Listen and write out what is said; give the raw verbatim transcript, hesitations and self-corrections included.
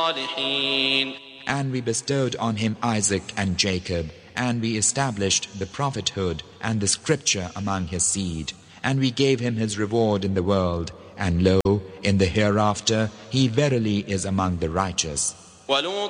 الصالحين. And we bestowed on him Isaac and Jacob, and we established the prophethood and the scripture among his seed, and we gave him his reward in the world, and lo, in the hereafter he verily is among the righteous.